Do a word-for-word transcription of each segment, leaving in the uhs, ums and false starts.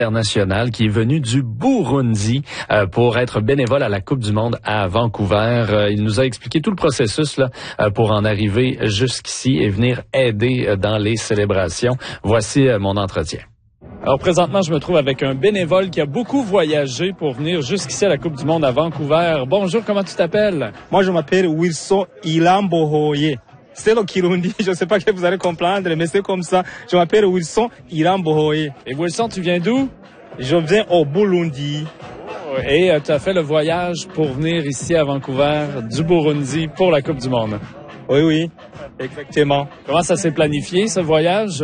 international qui est venu du Burundi euh, pour être bénévole à la Coupe du monde à Vancouver. Euh, il nous a expliqué tout le processus là euh, pour en arriver jusqu'ici et venir aider euh, dans les célébrations. Voici euh, mon entretien. Alors présentement, je me trouve avec un bénévole qui a beaucoup voyagé pour venir jusqu'ici à la Coupe du monde à Vancouver. Bonjour, comment tu t'appelles? Moi, je m'appelle Wilson Ilambohoye. C'est le Kirundi, je ne sais pas que vous allez comprendre, mais c'est comme ça. Je m'appelle Wilson Ilambohoye. Et Wilson, tu viens d'où? Je viens au Burundi. Et euh, tu as fait le voyage pour venir ici à Vancouver du Burundi pour la Coupe du monde. Oui, oui, exactement. Comment ça s'est planifié, ce voyage?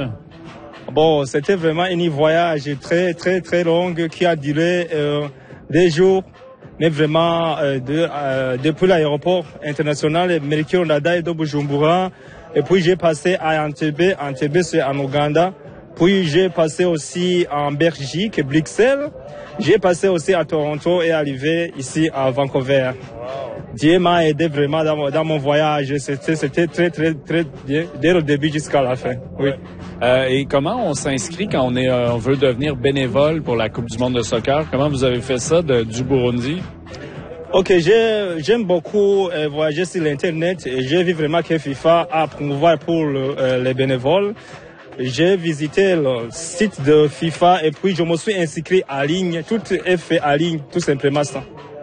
Bon, c'était vraiment un voyage très, très, très long qui a duré euh, des jours. Mais vraiment, euh, de, euh, depuis l'aéroport international Melchior Ndadaye de Bujumbura, et puis j'ai passé à Entebbe, Entebbe c'est en Ouganda, puis j'ai passé aussi en Belgique, Bruxelles, j'ai passé aussi à Toronto et arrivé ici à Vancouver. Dieu m'a aidé vraiment dans, dans mon voyage, c'était, c'était très, très, très bien, dès le début jusqu'à la fin. Oui. Euh, et comment on s'inscrit quand on est, euh, on veut devenir bénévole pour la Coupe du monde de soccer? Comment vous avez fait ça de, du Burundi? Ok, j'ai, j'aime beaucoup euh, voyager sur l'internet et j'ai vu vraiment que FIFA a promouvoir pour le, euh, les bénévoles. J'ai visité le site de FIFA et puis je me suis inscrit en ligne. Tout est fait en ligne, tout simplement ça.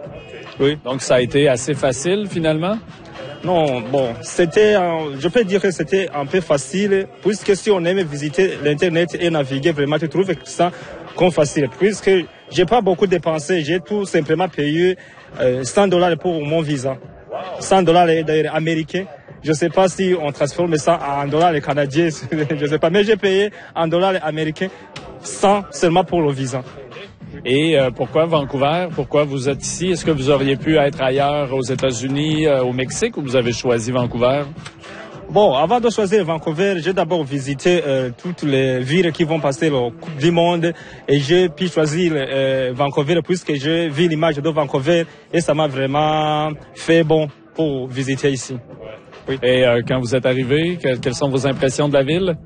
Oui. Donc ça a été assez facile finalement? Non, bon, c'était, euh, je peux dire que c'était un peu facile, puisque si on aime visiter l'internet et naviguer, vraiment, tu trouves ça comme facile, puisque j'ai pas beaucoup dépensé, j'ai tout simplement payé euh, cent dollars pour mon visa. cent dollars d'ailleurs américains. Je sais pas si on transforme ça en dollars canadiens, je sais pas, mais j'ai payé en dollars américains cent seulement pour le visa. Et euh, pourquoi Vancouver? Pourquoi vous êtes ici? Est-ce que vous auriez pu être ailleurs aux États-Unis, euh, au Mexique, ou vous avez choisi Vancouver? Bon, avant de choisir Vancouver, j'ai d'abord visité euh, toutes les villes qui vont passer la Coupe du monde et j'ai pu choisir euh, Vancouver puisque j'ai vu l'image de Vancouver et ça m'a vraiment fait bon pour visiter ici. Oui. Et euh, quand vous êtes arrivé, que, quelles sont vos impressions de la ville?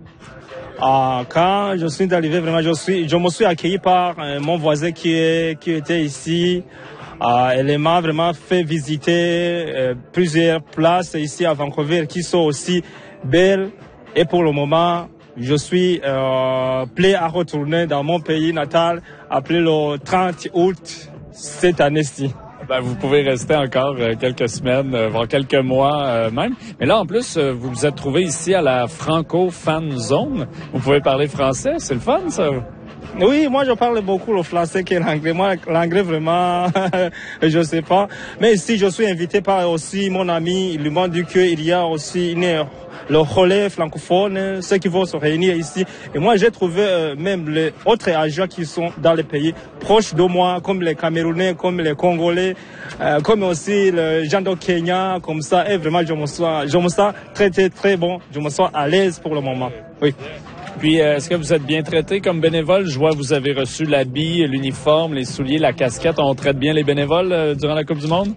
Ah, quand je suis arrivé, vraiment, je suis, je me suis accueilli par euh, mon voisin qui est, qui était ici. Ah, elle m'a vraiment fait visiter euh, plusieurs places ici à Vancouver qui sont aussi belles. Et pour le moment, je suis euh, prêt à retourner dans mon pays natal après le trente août cette année-ci. Ben, vous pouvez rester encore euh, quelques semaines, euh, voire quelques mois euh, même. Mais là, en plus, euh, vous vous êtes trouvé ici à la Franco Fan Zone. Vous pouvez parler français, c'est le fun, ça? Oui, moi je parle beaucoup le français que l'anglais. Moi, l'anglais vraiment, je sais pas. Mais ici, je suis invité par aussi mon ami. Il m'a dit qu'il y a aussi une, le relais francophone, ceux qui vont se réunir ici. Et moi, j'ai trouvé euh, même les autres agents qui sont dans les pays proches de moi, comme les Camerounais, comme les Congolais, euh, comme aussi les gens de Kenya, comme ça. Et vraiment, je me sens, je me sens très, très, très bon. Je me sens à l'aise pour le moment. Oui. Puis, est-ce que vous êtes bien traité comme bénévole? Je vois que vous avez reçu l'habit, l'uniforme, les souliers, la casquette. On traite bien les bénévoles euh, durant la Coupe du monde?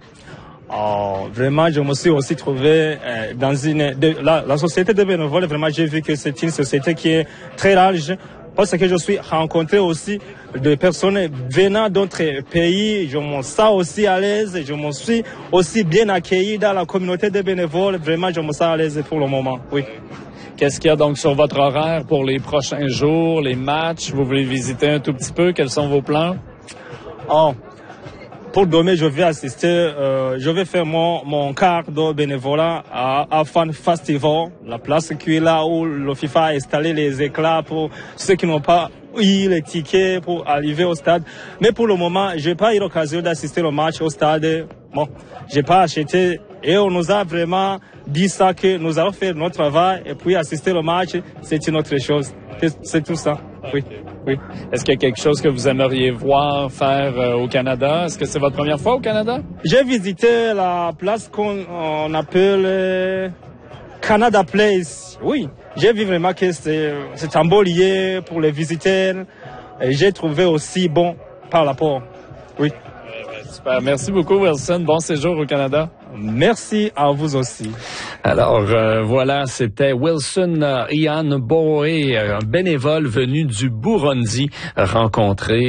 Oh, vraiment, je me suis aussi trouvé euh, dans une... De, la, la société de bénévoles, vraiment, j'ai vu que c'est une société qui est très large. Parce que je suis rencontré aussi de personnes venant d'autres pays. Je me sens aussi à l'aise. Je me suis aussi bien accueilli dans la communauté des bénévoles. Vraiment, je me sens à l'aise pour le moment, oui. Qu'est-ce qu'il y a donc sur votre horaire pour les prochains jours, les matchs? Vous voulez visiter un tout petit peu? Quels sont vos plans? Oh, pour demain, je vais assister, euh, je vais faire mon, mon quart de bénévolat à, à Fan Festival, la place qui est là où le FIFA a installé les éclats pour ceux qui n'ont pas eu les tickets pour arriver au stade. Mais pour le moment, j'ai pas eu l'occasion d'assister au match au stade. Bon, j'ai pas acheté et on nous a vraiment dit ça que nous allons faire notre travail et puis assister au match, c'est une autre chose. C'est tout ça. Oui, oui. Est-ce qu'il y a quelque chose que vous aimeriez voir faire euh, au Canada? Est-ce que c'est votre première fois au Canada? J'ai visité la place qu'on on appelle euh, Canada Place. Oui, j'ai vu vraiment que c'est, c'est un beau lieu pour les visiteurs. Et j'ai trouvé aussi bon par rapport. Oui. Super. Merci beaucoup, Wilson. Bon séjour au Canada. Merci à vous aussi. Alors, euh, voilà, c'était Wilson euh, Ian Boé, un bénévole venu du Burundi, rencontré